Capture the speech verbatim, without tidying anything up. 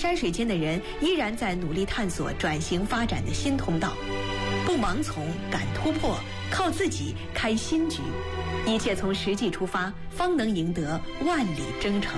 山水间的人依然在努力探索转型发展的新通道，不盲从，敢突破，靠自己开新局，一切从实际出发，方能赢得万里征程。